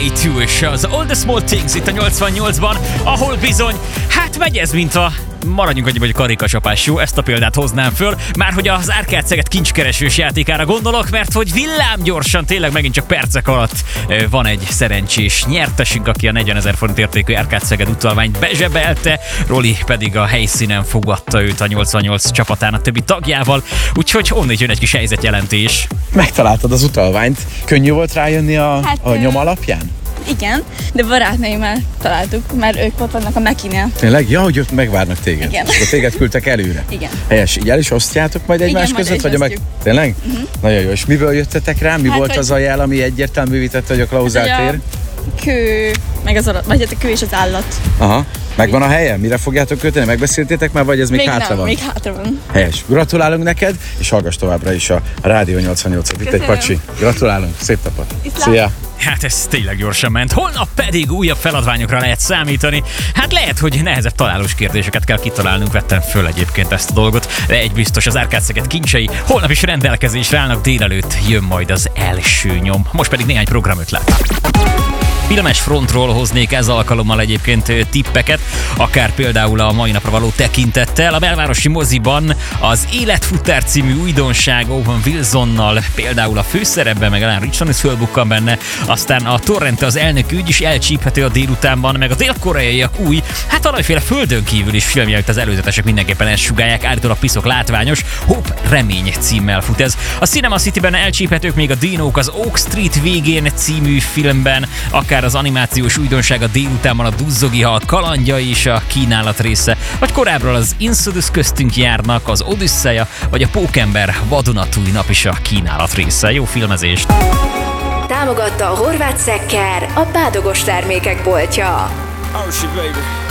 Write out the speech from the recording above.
Way2 és az All the Small Things itt a 88-ban, ahol bizony, hát megy ez, mint a maradjunk annyiba, hogy karikacsapás, jó? Ezt a példát hoznám föl, már hogy az Arcade Szeged kincskeresős játékára gondolok, mert hogy villámgyorsan, tényleg megint csak percek alatt van egy szerencsés nyertesünk, aki a 40 000 forint értékű Arcade Szeged utalványt bezsebelte, Roli pedig a helyszínen fogadta őt a 88 csapatának többi tagjával, úgyhogy onnét jön egy kis helyzetjelentés. Megtaláltad az utalványt. Könnyű volt rájönni a nyom alapján? Igen, de barátnőimmel találtuk, mert ők ott vannak a Mekinél. Tényleg? Ja, hogy ott megvárnak téged. Igen. És téged küldtek előre. Igen. Helyes, így el is osztjátok majd egymás Igen, között? majd Vagy Tényleg? Nagyon jó. És miből jöttetek rá? Mi volt az a jel, ami egyértelművé tette, hogy a klauzál tér? Kő, meg az alatt, vagy a kő és az állat. Aha. Megvan a helye? Mire fogjátok költeni? Megbeszéltétek már, vagy ez még hátra nem, van? még hátra van. Helyes. Gratulálunk neked, és hallgass továbbra is a Rádió 88-ot. Itt egy pacsi. Gratulálunk. Szép napot. Szia! Hát ez tényleg gyorsan ment. Holnap pedig újabb feladványokra lehet számítani. Hát lehet, hogy nehezebb találós kérdéseket kell kitalálnunk. Vettem föl egyébként ezt a dolgot. De egy biztos, az Arcade Szeged kincsei holnap is rendelkezésre állnak, délelőtt jön majd az első nyom. Most pedig néhány programötlet. Filmes frontról hoznék ez alkalommal egyébként tippeket, akár például a mai napra való tekintettel. A belvárosi moziban az Életfutár című újdonság Owen Wilsonnal, például a főszerepben, meg Alan Ritchson is fölbukkan benne, aztán a Torrente az elnök ügy is elcsíphető a délutánban, meg a dél-koreaiak új, hát valamiféle földön kívül is filmje, az előzetesek mindenképpen ezt sugálják, állítólag piszok látványos, Hope remény címmel fut ez. A Cinema City-ben elcsíphetők még a Dinók az Oak Street végén című filmben, akár az animációs újdonság a délutánban a Duzzogi hal kalandja és a kínálat része, vagy korábbról az Insodus köztünk járnak, az Odüsszeja, vagy a Pókember vadonatúj nap is a kínálat része. Jó filmezést! Támogatta a Horváth Szekker, a Bádogos termékek boltja. Oh shit, baby.